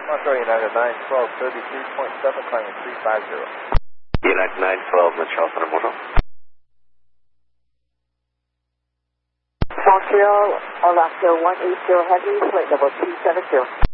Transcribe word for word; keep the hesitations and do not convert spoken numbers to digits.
Montreal United nine twelve thirty-three point seven, climbing three five zero. United nine twelve, Montreal Center, bonjour. Montreal, Alaska one eight zero Heavy, flight level two seven zero.